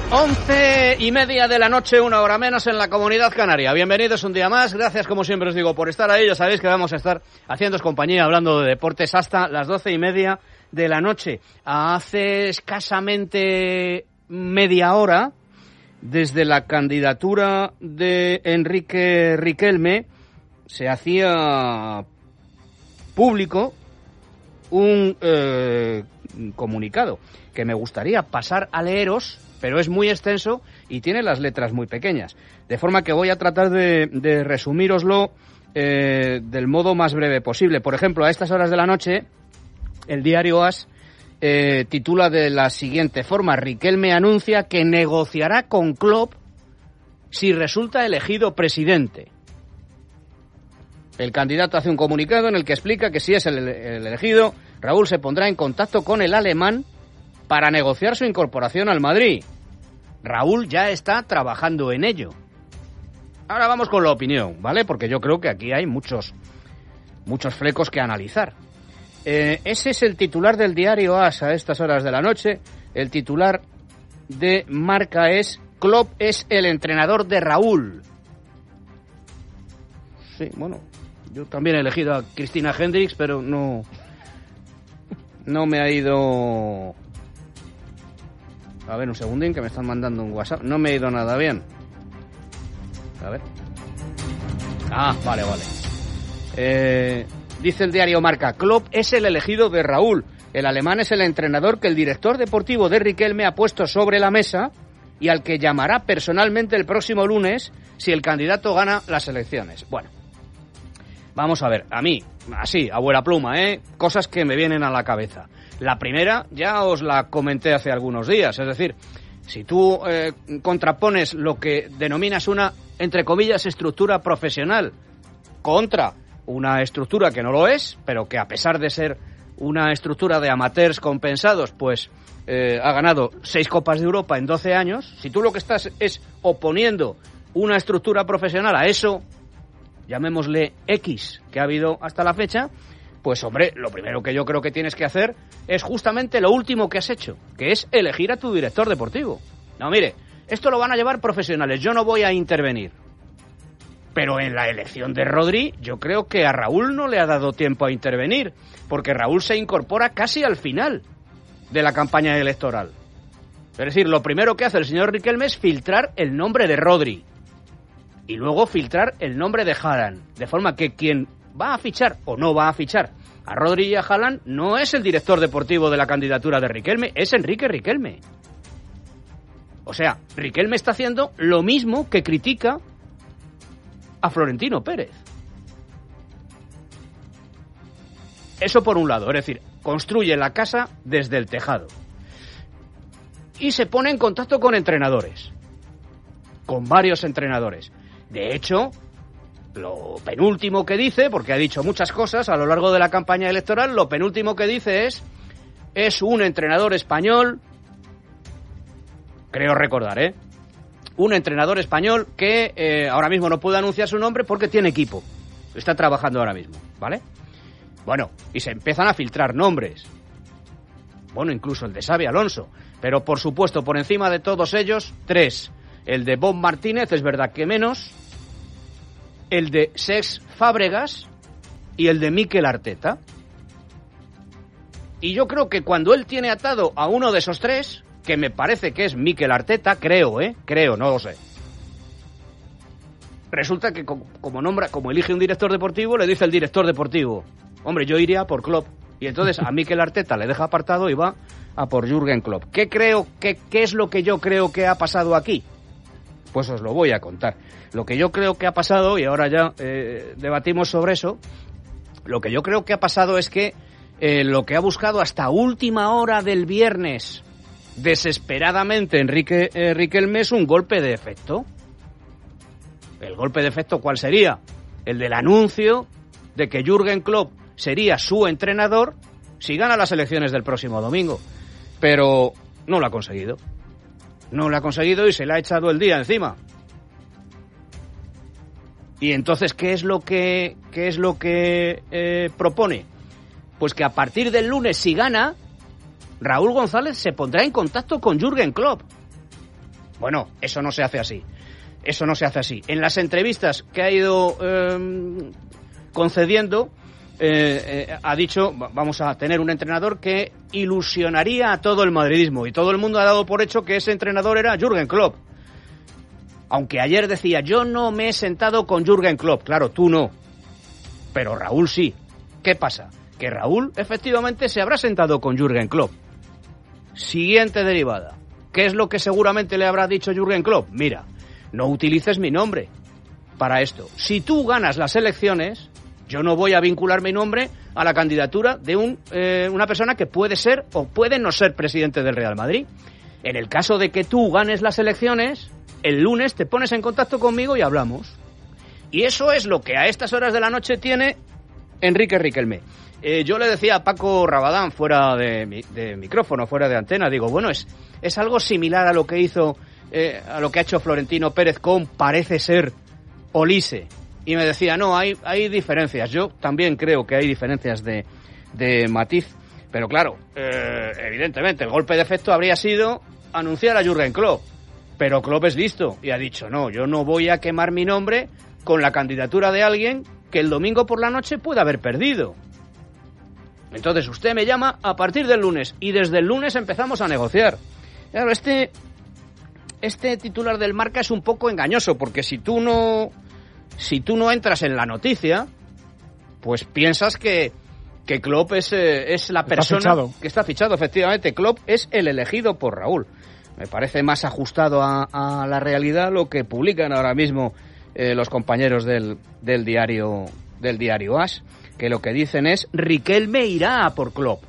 11:30 de la noche, 1 hora menos en la Comunidad Canaria. Bienvenidos un día más. Gracias, como siempre os digo, por estar ahí. Ya sabéis que vamos a estar haciéndoos compañía, hablando de deportes hasta las 12:30 de la noche. Hace escasamente media hora, desde la candidatura de Enrique Riquelme, se hacía público un comunicado que me gustaría pasar a leeros, pero es muy extenso y tiene las letras muy pequeñas. De forma que voy a tratar de resumíroslo del modo más breve posible. Por ejemplo, a estas horas de la noche, el diario AS titula de la siguiente forma: Riquelme anuncia que negociará con Klopp si resulta elegido presidente. El candidato hace un comunicado en el que explica que si es el elegido, Raúl se pondrá en contacto con el alemán para negociar su incorporación al Madrid. Raúl ya está trabajando en ello. Ahora vamos con la opinión, ¿vale? Porque yo creo que aquí hay muchos flecos que analizar. Ese es el titular del diario AS a estas horas de la noche. El titular de Marca es: Klopp es el entrenador de Raúl. Sí, bueno, yo también he elegido a Cristina Hendricks, pero no me ha ido... A ver, un segundín, que me están mandando un WhatsApp. No me ha ido nada bien. A ver. Ah, vale. Dice el diario Marca: Klopp es el elegido de Raúl. El alemán es el entrenador que el director deportivo de Riquelme ha puesto sobre la mesa y al que llamará personalmente el próximo lunes si el candidato gana las elecciones. Bueno, vamos a ver. A mí, así, a vuela pluma, cosas que me vienen a la cabeza. La primera ya os la comenté hace algunos días, es decir, si tú contrapones lo que denominas una, entre comillas, estructura profesional contra una estructura que no lo es, pero que a pesar de ser una estructura de amateurs compensados, pues ha ganado 6 Copas de Europa en 12 años, si tú lo que estás es oponiendo una estructura profesional a eso, llamémosle X, que ha habido hasta la fecha, pues hombre, lo primero que yo creo que tienes que hacer es justamente lo último que has hecho, que es elegir a tu director deportivo. No, mire, esto lo van a llevar profesionales, yo no voy a intervenir. Pero en la elección de Rodri, yo creo que a Raúl no le ha dado tiempo a intervenir, porque Raúl se incorpora casi al final de la campaña electoral. Es decir, lo primero que hace el señor Riquelme es filtrar el nombre de Rodri y luego filtrar el nombre de Haaland, de forma que quien va a fichar o no va a fichar a Rodri y a Haaland no es el director deportivo de la candidatura de Riquelme, es Enrique Riquelme. O sea, Riquelme está haciendo lo mismo que critica a Florentino Pérez. Eso por un lado, es decir, construye la casa desde el tejado. Y se pone en contacto con entrenadores, con varios entrenadores. De hecho, lo penúltimo que dice, porque ha dicho muchas cosas a lo largo de la campaña electoral, lo penúltimo que dice es un entrenador español, creo recordar, un entrenador español que ahora mismo no puede anunciar su nombre porque tiene equipo, está trabajando ahora mismo, ¿vale? Bueno, y se empiezan a filtrar nombres, bueno, incluso el de Xabi Alonso, pero por supuesto, por encima de todos ellos, 3, el de Bob Martínez, es verdad que menos, el de Cesc Fábregas y el de Mikel Arteta. Y yo creo que cuando él tiene atado a uno de esos 3, que me parece que es Mikel Arteta, creo, no lo sé. Resulta que como elige un director deportivo, le dice el director deportivo: hombre, yo iría por Klopp. Y entonces a Mikel Arteta le deja apartado y va a por Jürgen Klopp. ¿Qué es lo que yo creo que ha pasado aquí? Pues os lo voy a contar. Lo que yo creo que ha pasado, y ahora ya debatimos sobre eso, lo que yo creo que ha pasado es que lo que ha buscado hasta última hora del viernes, desesperadamente, Enrique Riquelme, es un golpe de efecto. ¿El golpe de efecto cuál sería? El del anuncio de que Jürgen Klopp sería su entrenador si gana las elecciones del próximo domingo. Pero no lo ha conseguido. No lo ha conseguido y se le ha echado el día encima. Y entonces, ¿qué es lo que propone? Pues que a partir del lunes, si gana, Raúl González se pondrá en contacto con Jürgen Klopp. Bueno, eso no se hace así. Eso no se hace así. En las entrevistas que ha ido concediendo, ha dicho, vamos a tener un entrenador que ilusionaría a todo el madridismo, y todo el mundo ha dado por hecho que ese entrenador era Jürgen Klopp. Aunque ayer decía, yo no me he sentado con Jürgen Klopp. Claro, tú no, pero Raúl sí. ¿Qué pasa? Que Raúl efectivamente se habrá sentado con Jürgen Klopp. Siguiente derivada. ¿Qué es lo que seguramente le habrá dicho Jürgen Klopp? Mira, no utilices mi nombre para esto. Si tú ganas las elecciones, yo no voy a vincular mi nombre a la candidatura de una persona que puede ser o puede no ser presidente del Real Madrid. En el caso de que tú ganes las elecciones, el lunes te pones en contacto conmigo y hablamos. Y eso es lo que a estas horas de la noche tiene Enrique Riquelme. Yo le decía a Paco Rabadán, fuera de micrófono, fuera de antena, digo, bueno, es algo similar a lo que hizo, a lo que ha hecho Florentino Pérez con, parece ser, Olise. Y me decía, no, hay diferencias. Yo también creo que hay diferencias de matiz. Pero claro, evidentemente, el golpe de efecto habría sido anunciar a Jürgen Klopp. Pero Klopp es listo y ha dicho, no, yo no voy a quemar mi nombre con la candidatura de alguien que el domingo por la noche puede haber perdido. Entonces usted me llama a partir del lunes y desde el lunes empezamos a negociar. Claro, este titular del Marca es un poco engañoso, porque si tú no entras en la noticia, pues piensas que Klopp es la persona que está fichado. Efectivamente, Klopp es el elegido por Raúl. Me parece más ajustado a la realidad lo que publican ahora mismo los compañeros del diario AS, que lo que dicen es Riquelme irá a por Klopp.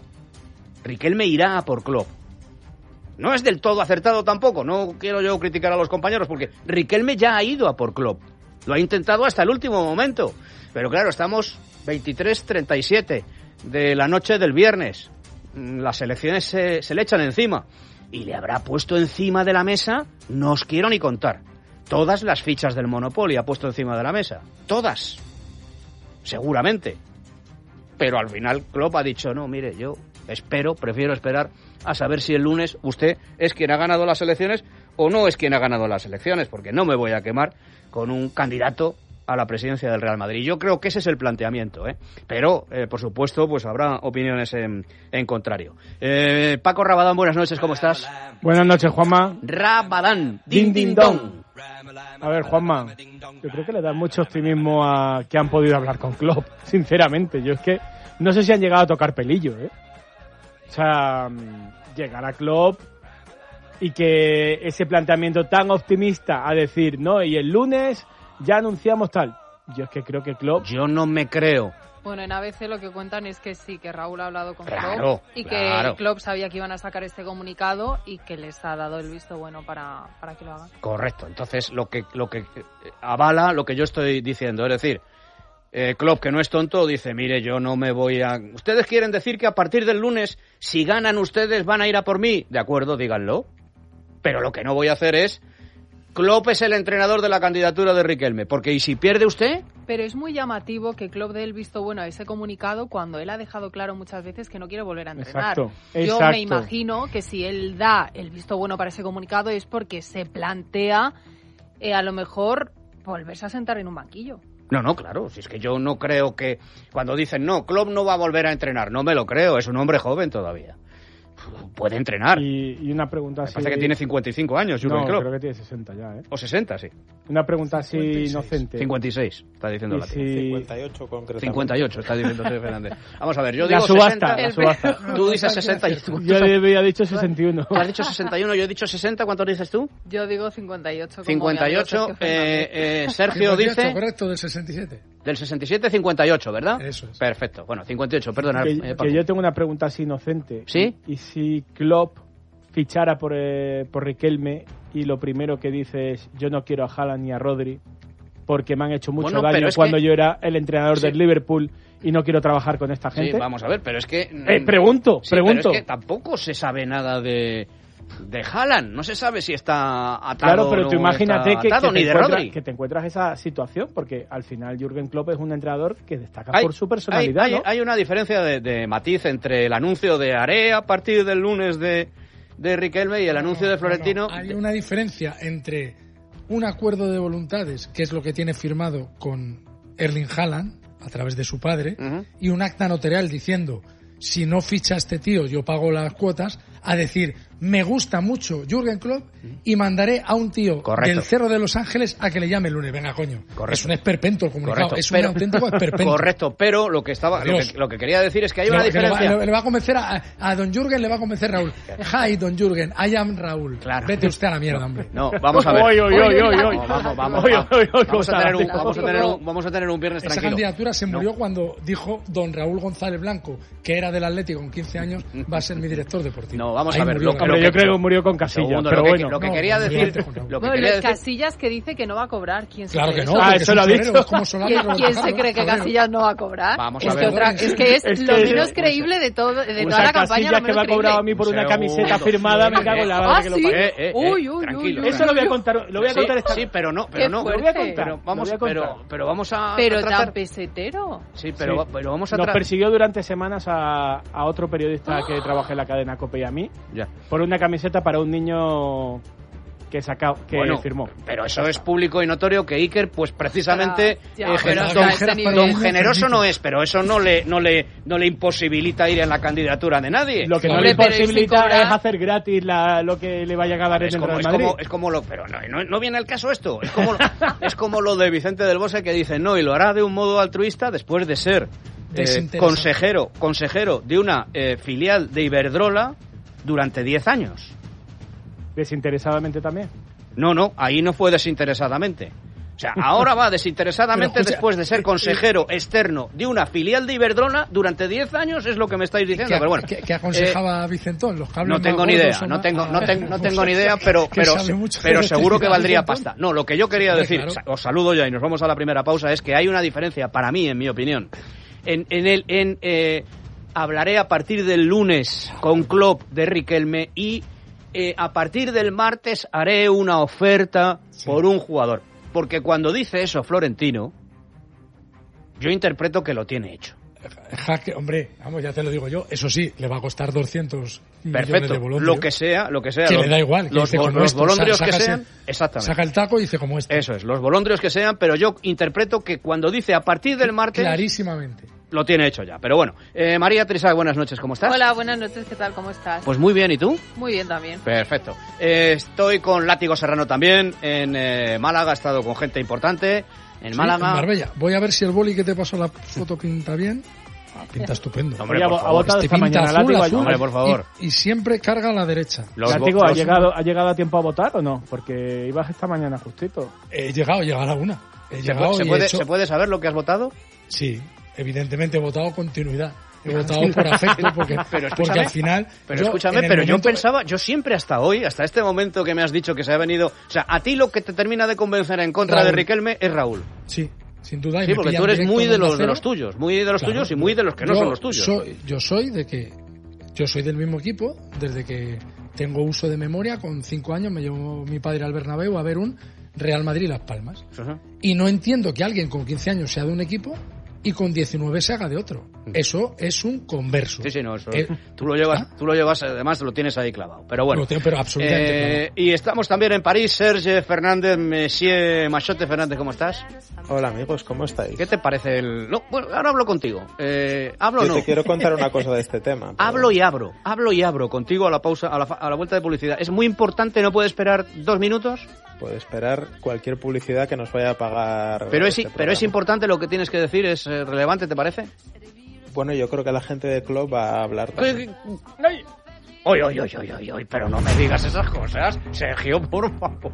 Riquelme irá a por Klopp. No es del todo acertado tampoco, no quiero yo criticar a los compañeros, porque Riquelme ya ha ido a por Klopp. Lo ha intentado hasta el último momento. Pero claro, estamos 23:37 de la noche del viernes. Las elecciones se le echan encima. Y le habrá puesto encima de la mesa, no os quiero ni contar, todas las fichas del Monopoly ha puesto encima de la mesa. Todas. Seguramente. Pero al final Klopp ha dicho, no, mire, yo prefiero esperar a saber si el lunes usted es quien ha ganado las elecciones o no es quien ha ganado las elecciones, porque no me voy a quemar con un candidato a la presidencia del Real Madrid. Yo creo que ese es el planteamiento, pero por supuesto pues habrá opiniones en contrario. Paco Rabadán, buenas noches, ¿cómo estás? Buenas noches, Juanma. Rabadán, din din don. A ver, Juanma, yo creo que le da mucho optimismo a que han podido hablar con Klopp, sinceramente. Yo es que no sé si han llegado a tocar pelillo, O sea, llegar a Klopp y que ese planteamiento tan optimista a decir, no, y el lunes ya anunciamos tal. Yo es que creo que Klopp... Yo no me creo. Bueno, en ABC lo que cuentan es que sí, que Raúl ha hablado con Klopp y que Klopp sabía que iban a sacar este comunicado y que les ha dado el visto bueno para que lo hagan. Correcto. Entonces, lo que avala lo que yo estoy diciendo. Es decir, Klopp, que no es tonto, dice, mire, yo no me voy a... ¿Ustedes quieren decir que a partir del lunes, si ganan ustedes, van a ir a por mí? De acuerdo, díganlo. Pero lo que no voy a hacer es... Klopp es el entrenador de la candidatura de Riquelme, porque ¿y si pierde usted? Pero es muy llamativo que Klopp dé el visto bueno a ese comunicado cuando él ha dejado claro muchas veces que no quiere volver a entrenar. Yo me imagino que si él da el visto bueno para ese comunicado es porque se plantea a lo mejor volverse a sentar en un banquillo. No, claro, si es que yo no creo que... Cuando dicen, no, Klopp no va a volver a entrenar, no me lo creo, es un hombre joven todavía. Puede entrenar. Y una pregunta así... Parece que tiene 55 años, Jürgen Klopp. Creo que tiene 60 ya, O 60, sí. Una pregunta así 56. Inocente. 56, está diciendo la tía. 58 concretamente. 58, está diciendo Sergio Fernández. Vamos a ver, yo la digo subasta, 60. La subasta. Tú dices 60 y tú... Yo había dicho 61. Tú has dicho 61, yo he dicho 60, ¿cuántos dices tú? Yo digo 58. 58, Sergio dice... Correcto, del 67. Del 67, 58, ¿verdad? Eso es. Perfecto, bueno, 58, perdona. Que yo tengo una pregunta así inocente. ¿Sí? Y si Klopp fichara por Riquelme y lo primero que dice es yo no quiero a Haaland ni a Rodri porque me han hecho mucho daño cuando yo era el entrenador del Liverpool y no quiero trabajar con esta gente. Sí, vamos a ver, pero es que... Pregunto. Pero es que tampoco se sabe nada de Haaland, no se sabe si está atado. Claro, pero tú imagínate que te encuentras esa situación, porque al final Jürgen Klopp es un entrenador que destaca por su personalidad. Hay una diferencia de matiz entre el anuncio de haré a partir del lunes de de Riquelme y el anuncio de Florentino... Hay una diferencia entre un acuerdo de voluntades, que es lo que tiene firmado con Erling Haaland, a través de su padre, y un acta notarial diciendo, si no ficha este tío, yo pago las cuotas, a decir, me gusta mucho Jürgen Klopp y mandaré a un tío del Cerro de Los Ángeles a que le llame el lunes. Venga, coño. Es un esperpento el comunicado. Es un auténtico esperpento. Correcto, pero lo que quería decir es que hay una diferencia. Le va a convencer a don Jürgen, le va a convencer Raúl. Hi, don Jürgen, I am Raúl. Claro. Vete usted a la mierda, hombre. No, vamos a ver. Vamos a tener un viernes tranquilo. Esa candidatura se murió cuando dijo don Raúl González Blanco, que era del Atlético con 15 años, va a ser mi director deportivo. No, vamos a ver. Yo creo que murió con Casillas, pero bueno. Lo que quería decir... Casillas que dice que no va a cobrar. ¿Quién se claro cree que no. Eso lo ha dicho. ¿Quién se cree que Casillas no va a cobrar? Vamos a ver. Es que es lo menos creíble de toda la campaña. Casillas que me ha cobrado a mí por una camiseta firmada, me cago en la verdad que lo pague. Tranquilo. Eso lo voy a contar. Lo voy a contar esta. Sí, pero no. Lo voy a contar. Pero vamos a... Pero tan pesetero. Sí, pero vamos a... Nos persiguió durante semanas a otro periodista que trabaja en la cadena COPE y a mí por una camiseta para un niño que firmó. Pero eso es público y notorio que Iker, pues precisamente don generoso no es, pero eso no le imposibilita ir en la candidatura de nadie. Lo que no le imposibilita es hacer gratis lo que le vaya a dar en el Real Madrid. Pero no viene el caso esto. Es como lo de Vicente del Bosque, que dice no, y lo hará de un modo altruista después de ser consejero de una filial de Iberdrola durante 10 años. ¿Desinteresadamente también? No, ahí no fue desinteresadamente. O sea, ahora va desinteresadamente después de ser consejero externo de una filial de Iberdrola durante 10 años, es lo que me estáis diciendo. Pero bueno, ¿Qué aconsejaba Vicentón? Los cables no tengo ni idea, no tengo ni idea, pero seguro que valdría pasta. No, lo que yo quería decir, os saludo ya y nos vamos a la primera pausa, es que hay una diferencia, para mí, en mi opinión, hablaré a partir del lunes con Klopp de Riquelme y a partir del martes haré una oferta por un jugador. Porque cuando dice eso Florentino, yo interpreto que lo tiene hecho. Hombre, vamos, ya te lo digo yo. Eso sí, le va a costar 200 millones de bolondrios. Lo que sea. Que le da igual. Los bolondrios que sean, exactamente. Saca el taco y dice como este. Eso es, los bolondrios que sean, pero yo interpreto que cuando dice a partir del martes... Clarísimamente. Lo tiene hecho ya, pero bueno. María Teresa, buenas noches, ¿cómo estás? Hola, buenas noches, ¿qué tal? ¿Cómo estás? Pues muy bien, ¿y tú? Muy bien también. Perfecto. Estoy con Látigo Serrano también, en Málaga, he estado con gente importante, en Málaga. En Marbella. Voy a ver si el boli que te pasó la foto pinta bien. Pinta estupendo. Hombre, por favor. Ha votado esta mañana, Látigo. Hombre, por favor. Y siempre carga a la derecha. Látigo, ¿ha llegado a tiempo a votar o no? Porque ibas esta mañana justito. He llegado a la una. ¿Se puede saber lo que has votado? Sí. Evidentemente he votado continuidad. He votado por afecto porque al final... Yo siempre hasta hoy, hasta este momento que me has dicho que se ha venido... O sea, a ti lo que te termina de convencer en contra de Riquelme es Raúl. Sí, sin duda. Sí, porque tú eres muy de los tuyos, muy de los tuyos y muy de los que no son los tuyos. Yo soy del mismo equipo, desde que tengo uso de memoria, con 5 años me llevó mi padre al Bernabéu a ver un Real Madrid-Las Palmas. Uh-huh. Y no entiendo que alguien con 15 años sea de un equipo y con 19 se haga de otro. Eso es un converso. Sí, no, eso tú lo llevas, además lo tienes ahí clavado. Pero bueno. Lo tengo, pero absolutamente y estamos también en París, Serge Fernández, Monsieur Machote Fernández, ¿cómo estás? Hola amigos, ¿cómo estáis? ¿Qué te parece No, bueno, ahora hablo contigo. Yo te quiero contar una cosa de este tema. Pero... Hablo y abro contigo a la pausa, a la vuelta de publicidad. Es muy importante, ¿no puede esperar 2 minutos? Puede esperar cualquier publicidad que nos vaya a pagar. Pero es importante lo que tienes que decir, es relevante, ¿te parece? Bueno, yo creo que la gente de Klopp va a hablar también. Oy, pero no me digas esas cosas, Sergio, por favor.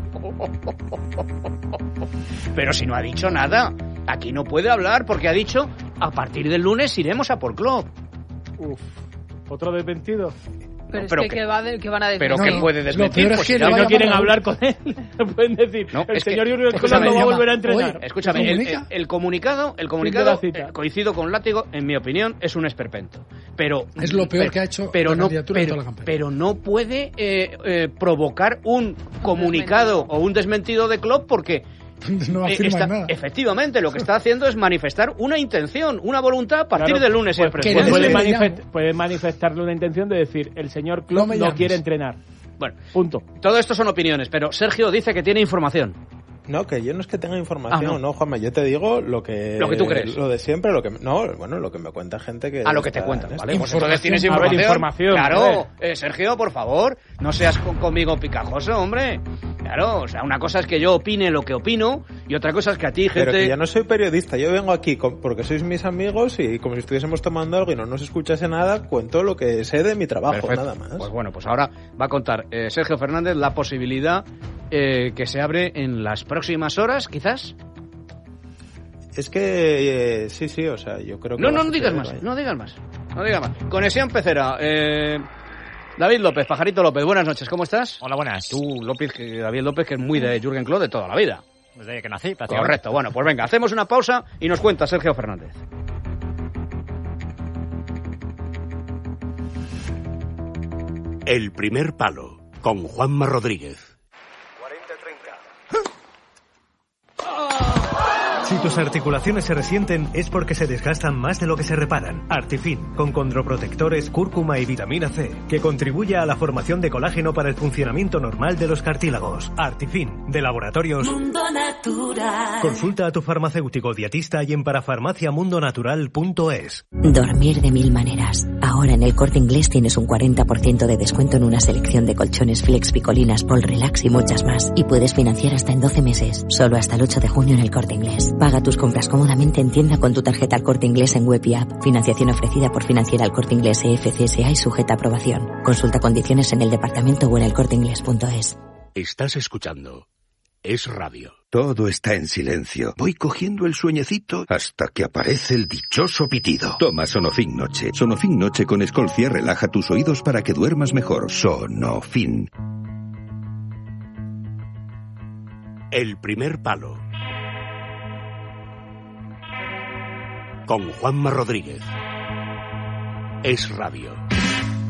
Pero si no ha dicho nada, aquí no puede hablar porque ha dicho a partir del lunes iremos a por Klopp. ¿Otro desmentido? Pero ¿qué van a decir? Pero que puede desmentir, pues si no quieren hablar con él, pueden decir, el señor Jürgen Klopp no va a volver a entrenar. Escúchame, el comunicado, coincido con Látigo, en mi opinión, es un esperpento. Pero es lo peor que ha hecho la candidatura en toda la campaña. Pero no puede provocar un comunicado o un desmentido de Klopp porque No afirma nada. Efectivamente, lo que está haciendo es manifestar una intención, una voluntad a partir del lunes. Pues, el presidente puede manifestarle una intención de decir, el señor Klopp no quiere entrenar. Bueno, punto. Todo esto son opiniones, pero Sergio dice que tiene información. No, que yo no es que tenga información, no, Juanma, yo te digo lo que tú crees. Lo de siempre, lo que me cuenta gente que... lo que te cuentan, ¿vale? Pues entonces tienes información. Claro, Sergio, por favor, no seas conmigo picajoso, hombre. Claro, o sea, una cosa es que yo opine lo que opino y otra cosa es que a ti, gente... Pero que yo no soy periodista, yo vengo aquí porque sois mis amigos y como si estuviésemos tomando algo y no nos escuchase nada, cuento lo que sé de mi trabajo, nada más. Pues bueno, pues ahora va a contar Sergio Fernández la posibilidad que se abre en las próximas horas, quizás. Es que sí, o sea, yo creo que... No digas más. Conexión Pecera. David López, Pajarito López, buenas noches, ¿cómo estás? Hola, buenas. Tú, David López, que es muy de Jürgen Klopp de toda la vida. Desde que nací, prácticamente. Correcto, bueno, pues venga, hacemos una pausa y nos cuenta Sergio Fernández. El primer palo, con Juanma Rodríguez. Si tus articulaciones se resienten es porque se desgastan más de lo que se reparan. Artifin, con condroprotectores, cúrcuma y vitamina C, que contribuye a la formación de colágeno para el funcionamiento normal de los cartílagos. Artifin, de Laboratorios Mundo Natural. Consulta a tu farmacéutico dietista y en parafarmaciamundonatural.es. Dormir de mil maneras. Ahora en el Corte Inglés tienes un 40% de descuento en una selección de colchones Flex, Picolinas, Pol Relax y muchas más. Y puedes financiar hasta en 12 meses. Solo hasta el 8 de junio en el Corte Inglés. Paga tus compras cómodamente en tienda con tu tarjeta Al Corte Inglés en web y app. Financiación ofrecida por Financiera Al Corte Inglés EFCSA y sujeta a aprobación. Consulta condiciones en el departamento o en elcorteinglés.es. Estás escuchando Es Radio. Todo está en silencio. Voy cogiendo el sueñecito hasta que aparece el dichoso pitido. Toma Sonofin Noche. Sonofin Noche con Escolcia relaja tus oídos para que duermas mejor. Sonofin. El primer palo. Con Juanma Rodríguez. Es Radio.